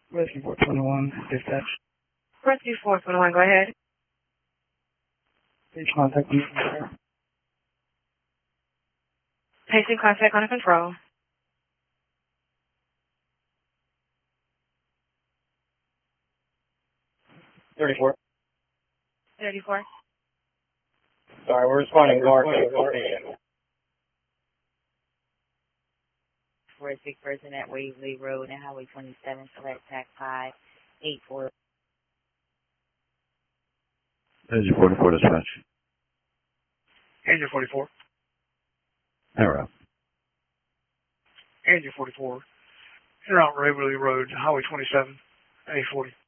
Rescue 421, dispatch. Rescue 421, go ahead. Please contact me. Patient contact under control. $34. 34. Sorry, we're responding. For a sick person at Waverly Road and Highway 27, select TAC 584. Engine 44 dispatch. Engine 44. Arrow. Engine 44. You're out Waverly Road, Highway 27, A40.